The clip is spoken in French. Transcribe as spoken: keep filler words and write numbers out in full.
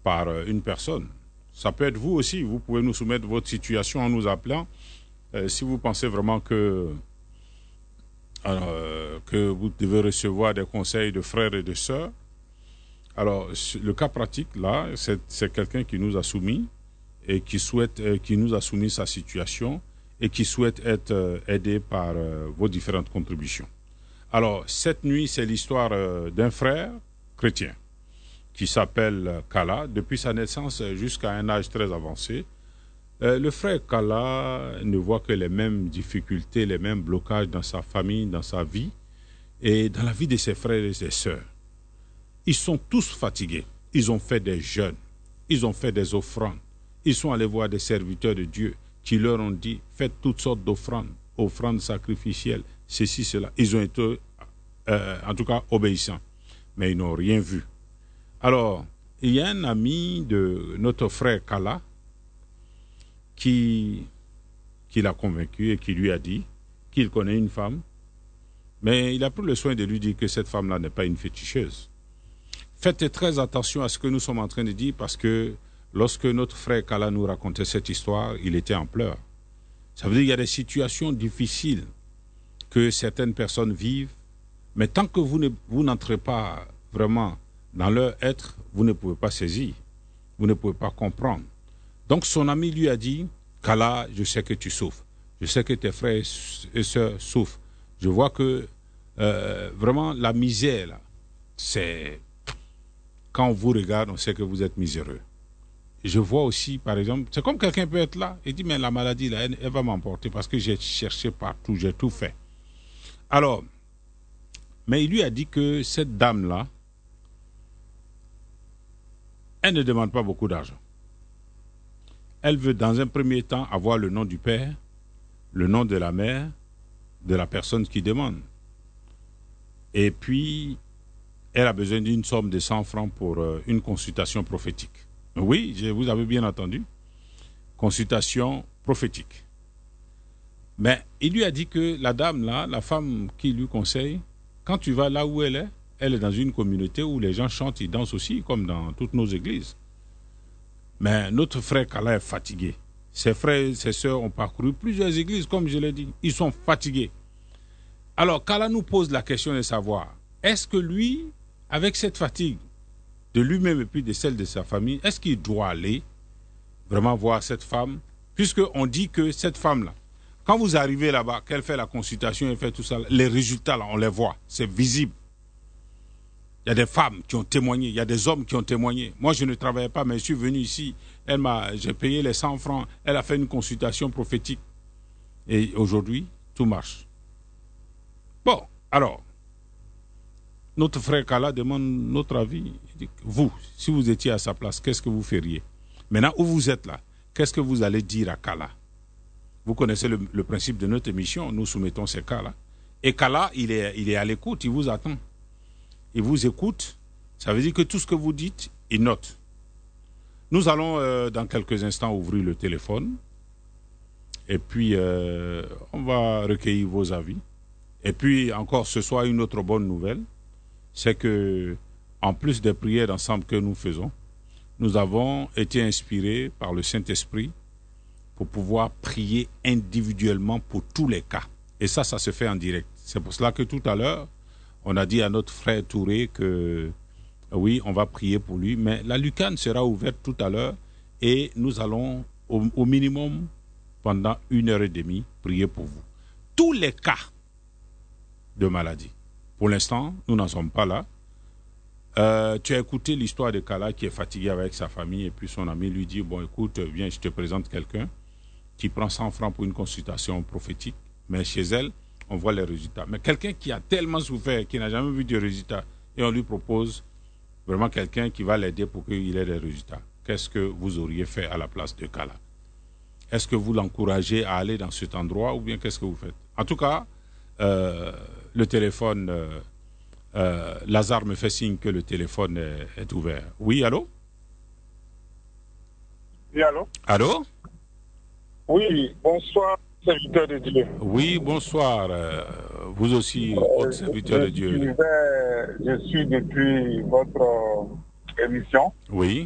par une personne. Ça peut être vous aussi. Vous pouvez nous soumettre votre situation en nous appelant. Euh, si vous pensez vraiment que, euh, que vous devez recevoir des conseils de frères et de sœurs. Alors, le cas pratique, là, c'est, c'est quelqu'un qui nous a soumis et qui souhaite, euh, qui nous a soumis sa situation et qui souhaite être euh, aidé par euh, vos différentes contributions. Alors, cette nuit, c'est l'histoire euh, d'un frère chrétien qui s'appelle Kala, depuis sa naissance jusqu'à un âge très avancé. Euh, le frère Kala ne voit que les mêmes difficultés, les mêmes blocages dans sa famille, dans sa vie et dans la vie de ses frères et ses sœurs. Ils sont tous fatigués. Ils ont fait des jeûnes, ils ont fait des offrandes. Ils sont allés voir des serviteurs de Dieu qui leur ont dit « Faites toutes sortes d'offrandes, offrandes sacrificielles, ceci, cela. » Ils ont été, euh, en tout cas, obéissants, mais ils n'ont rien vu. Alors, il y a un ami de notre frère Kala qui, qui l'a convaincu et qui lui a dit qu'il connaît une femme, mais il a pris le soin de lui dire que cette femme-là n'est pas une féticheuse. Faites très attention à ce que nous sommes en train de dire parce que lorsque notre frère Kala nous racontait cette histoire, il était en pleurs. Ça veut dire qu'il y a des situations difficiles que certaines personnes vivent, mais tant que vous, ne, vous n'entrez pas vraiment dans leur être, vous ne pouvez pas saisir, vous ne pouvez pas comprendre. Donc son ami lui a dit, Kala, je sais que tu souffres, je sais que tes frères et sœurs souffrent. Je vois que euh, vraiment la misère, là, c'est... Quand on vous regarde, on sait que vous êtes miséreux. Je vois aussi, par exemple, c'est comme quelqu'un peut être là et dit, mais la maladie, là, elle, elle va m'emporter parce que j'ai cherché partout, j'ai tout fait. Alors, mais il lui a dit que cette dame-là, elle ne demande pas beaucoup d'argent. Elle veut, dans un premier temps, avoir le nom du père, le nom de la mère, de la personne qui demande. Et puis, elle a besoin d'une somme de cent francs pour euh, une consultation prophétique. Oui, je, vous avez bien entendu. Consultation prophétique. Mais il lui a dit que la dame là, la femme qui lui conseille, quand tu vas là où elle est, elle est dans une communauté où les gens chantent, ils dansent aussi, comme dans toutes nos églises. Mais notre frère Kala est fatigué. Ses frères et ses sœurs ont parcouru plusieurs églises, comme je l'ai dit. Ils sont fatigués. Alors, Kala nous pose la question de savoir, est-ce que lui, avec cette fatigue de lui-même et puis de celle de sa famille, est-ce qu'il doit aller vraiment voir cette femme? Puisqu'on dit que cette femme-là, quand vous arrivez là-bas, qu'elle fait la consultation, elle fait tout ça, les résultats, là, on les voit, c'est visible. Il y a des femmes qui ont témoigné, il y a des hommes qui ont témoigné. Moi, je ne travaillais pas, mais je suis venu ici, elle m'a, j'ai payé les cent francs, elle a fait une consultation prophétique. Et aujourd'hui, tout marche. Bon, alors, notre frère Kala demande notre avis. Il dit, vous, si vous étiez à sa place, qu'est-ce que vous feriez? Maintenant, où vous êtes là, qu'est-ce que vous allez dire à Kala? Vous connaissez le, le principe de notre émission, nous soumettons ces cas-là. Et Kala, il est, il est à l'écoute, il vous attend. Il vous écoute, ça veut dire que tout ce que vous dites, il note. Nous allons, euh, dans quelques instants, ouvrir le téléphone. Et puis, euh, on va recueillir vos avis. Et puis, encore ce soir, une autre bonne nouvelle, c'est que, en plus des prières ensemble que nous faisons, nous avons été inspirés par le Saint-Esprit pour pouvoir prier individuellement pour tous les cas. Et ça, ça se fait en direct. C'est pour cela que tout à l'heure, on a dit à notre frère Touré que, oui, on va prier pour lui, mais la lucarne sera ouverte tout à l'heure et nous allons, au, au minimum, pendant une heure et demie, prier pour vous. Tous les cas de maladie. Pour l'instant, nous n'en sommes pas là. Euh, tu as écouté l'histoire de Kala qui est fatigué avec sa famille et puis son ami lui dit, bon écoute, viens, je te présente quelqu'un qui prend cent francs pour une consultation prophétique, mais chez elle, on voit les résultats. Mais quelqu'un qui a tellement souffert, qui n'a jamais vu de résultats, et on lui propose vraiment quelqu'un qui va l'aider pour qu'il ait des résultats. Qu'est-ce que vous auriez fait à la place de Kala? Est-ce que vous l'encouragez à aller dans cet endroit ou bien qu'est-ce que vous faites? En tout cas, euh, le téléphone, euh, euh, Lazare me fait signe que le téléphone est, est ouvert. Oui, allô? Oui, allô? Allô? Oui, bonsoir, serviteur de Dieu. Oui, bonsoir. Euh, vous aussi, autre serviteur je, de Dieu. Je, je suis depuis votre émission. Oui.